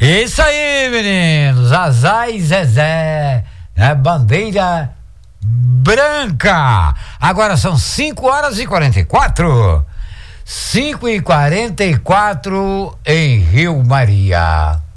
Isso aí, meninos. Zazá e Zezé. Bandeira branca. Agora são 5h44. 5h44 em Rio Maria.